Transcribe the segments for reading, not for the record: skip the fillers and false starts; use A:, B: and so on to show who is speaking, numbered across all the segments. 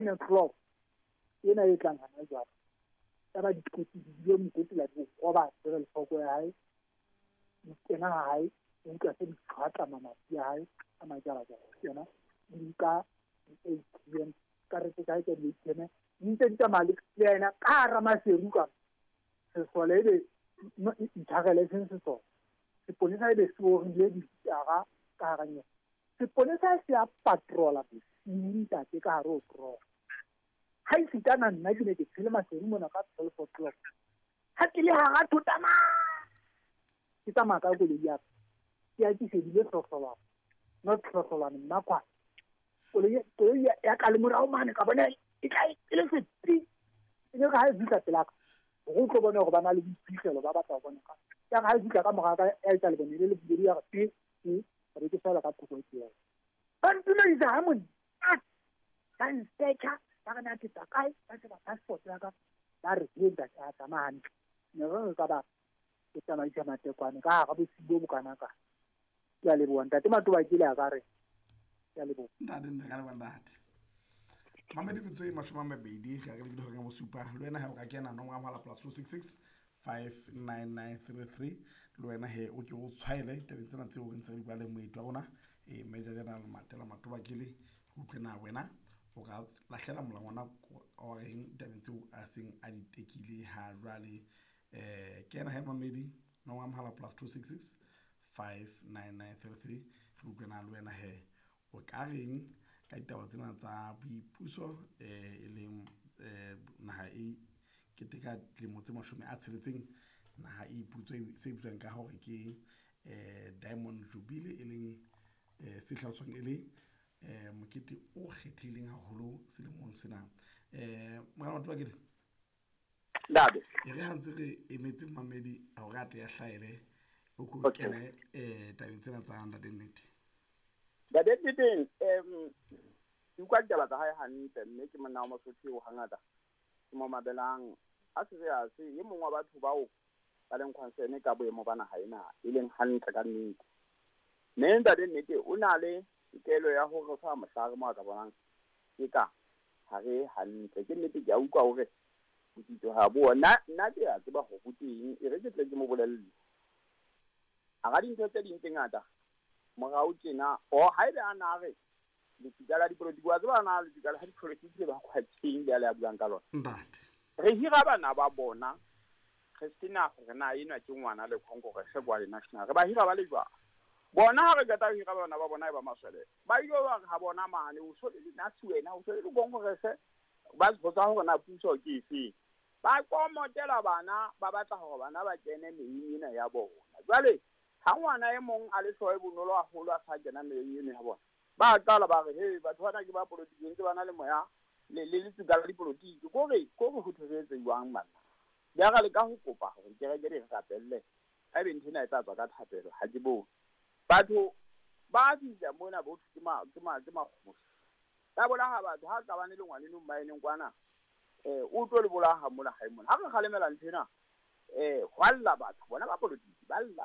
A: clock ena e tlang hana jwale taba dikoti di mokoti la go oba tsere le foko ya hae di tsena ha hae o ka se di tshwatla mamati ya hae a majala jana di ka ATM karete ka ke di tsene ntse di tsamaya le yena ka ramaseru ka se solele ithagele se so seponesa ile se o rile di tsaga ka ganye seponesa se a patrola nta ke ka ro tro ha isitana nna ke ne ke tshele maseru mona ka 12 o'clock ha ke le ha thotama ke tsamaya ka go le ya ke se dile tlosola not tlosola nna kwa o le ya ka le morao mane ka bona e le fetri ene ga e dika pelaka go tlo bona go bana le diphihlelo ba batla go bona ka ya ga e dika ka moga ka e tla le bone le bidi ya ke re ke sala ka thoko e ya bantuna isa hamon kan stecha ba na ke takai ba se ba passport ya ka ba re ke da ta man ne go ka ba ke tsama isa matekwane ka ga bo sibo bokana ka ya le bonta te matuba ke le a gare ya le bo
B: ndade ndakala bandate mama di metswe mashoma mabedi ga ke di hoga mo supa le wena ha o ka kena no ngwa mala +266 59933 le wena he o ke o tshwaile tebe tsena tse o ntse di bale moeto wa rona Major General Matela Matuba Kile go tsena wena o ka lahlela molangwana o reng tebe tse a seng a di tekile ha rally kena he mamedi no ngwa mala +266 59933 go tsena le wena he o ka reng ka ditaba tsena tsa boipuso e leng naha e keteka dilemo tse 16 naha e iputswe se iputswang ka hore ke Diamond Jubilee e leng se hlalosang e le mokete o kgethileng haholo selemong sena mara batho ba ke
C: dade
B: e re hantse re emetse mamedi a hore a tle ya hlaele o go kene tabeng tsena tsa ndadennete
C: dade di kwa taba tsa hae hantle mme ke monna wa Mosotho o hangata ke mo mabelang a se ya se ye mongwe wa batho bao ba leng concern ka boemo bana ha ena e leng hantle ka nnete mme ndadennete o na le ikelo ya hore fa mohlare mo ka bonang ke ka hare hantle ke nnete ke a utlwa hore botito ha bona nna ke a tseba go boteng e re ke tle ke mo bolelle a ga dintho tse ding tse ngata morao tjena o haebe ana re ditsigala di politiki wa tseba na le ditsigala ha di politiki ba khwatsing le ya buang ka lona
B: ndate
C: re hira bana ba bona Christina gore na ena ke ngwana le khonko se kwa le national re ba hira ba le jwa bona ha re ka ta hira bana ba bona e ba maswele ba ile ba ha bona mane o so le nasi wena o so le khonko se ba botsa hore na puso ke efe ba komotela bana ba batla hore bana ba kene meina ya bona jwale ha ngwana e mong a le soe bonolo a holo a sa kena meina ya bona ba qala ba re he batho bana ke ba politiki ntse bana le moya le tsigala di politiki ko go thotse yuang manna ya ga le ka go kopa gore ke re di rapelle a be nthina e tsa tswa ka thapelo ha ke bo batho ba ditsa mona bo ke ma ta bona ha batho ha ka bane le ngwane no mmaeneng kwana o tlo le bola ha mola ha imona ha re kgalemela nthina hwalla batho bona ba politiki balla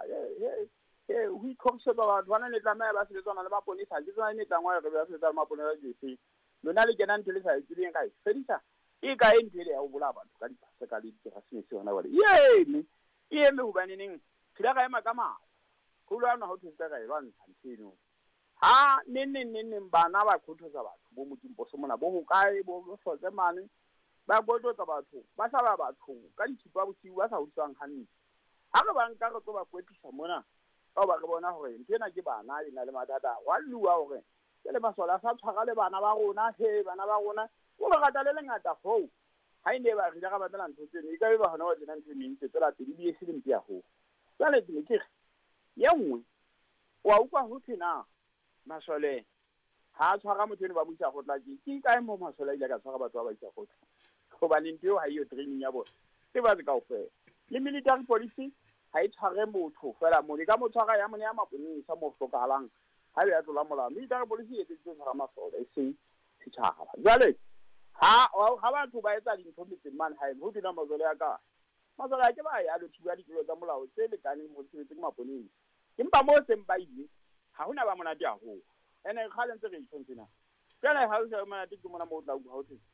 C: o ikhokse ba batho bana le tlamela ba sebetsana le maponisa ke tsana ne tlangwa re ba sebetsa le maponisa jefe lona le kena ntele sa itse ka e fedisa e ka e ntele ya o bola batho ka dipase ka le dirasetse hona bale ye me ho baneneng tla ga ema ka ma go lwana ho thusa ka e ba ntshantsheno ha nenne bana ba khothosa batho bo motimpo se mona bo go kae bo sotse mane ba godotsa batho ba sala batho ka dithipa bosiu ba sa utswang hanne ha re ba nka re tlo ba kwetisa mona ba re bona hore ntena ke bana ina le madada wa lua hore ke le masola sa tshwara le bana ba rona bana ba rona o re gata le lengata ho ha ine ba re ga ba tla ntse tsene e ka ba hona wa tsena ntse mentse tsela tse di se le mpia ho tsale ke ke ye nngwe wa utlwa ho thina masole ha tshwara motho ne ba buisa go tla ke kae mo masole ile ka tshwara batho ba ba isa go go ba nenteo ha iyo training ya bona se ba ka ofela le military police ha e tshware motho fela mo ka mo tshwara ya mone ya maponisa mo hlokahalang ha ya tlola molao military police e tse tshwara masole e se tshaba jwale ha batho ba etsa dintho metseng man ha ho dina mazole ya ka mazole a ke ba ya lo thuba ditlo tsa molao tse le kaneng mo tsetse ke maponisa empa mo tseng ba ile ha hona ba monate a ho ene kgale ntse re itshontsena jwale ha o se monate ke mona mo tla go ha o